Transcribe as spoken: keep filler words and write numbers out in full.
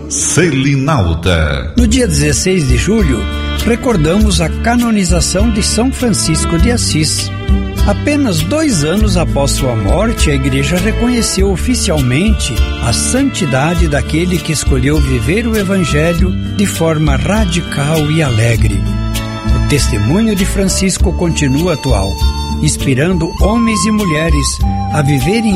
Selinalta. No dia dezesseis de julho, recordamos a canonização de São Francisco de Assis. Apenas dois anos após sua morte, a Igreja reconheceu oficialmente a santidade daquele que escolheu viver o Evangelho de forma radical e alegre. O testemunho de Francisco continua atual, inspirando homens e mulheres a viverem